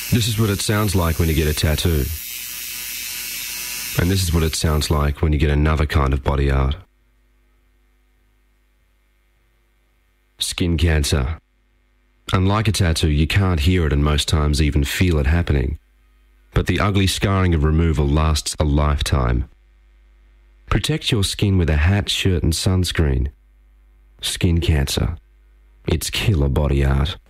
This is what it sounds like when you get a tattoo. And this is what it sounds like when you get another kind of body art. Skin cancer. Unlike a tattoo, you can't hear it and most times even feel it happening. But the ugly scarring of removal lasts a lifetime. Protect your skin with a hat, shirt and sunscreen. Skin cancer. It's killer body art.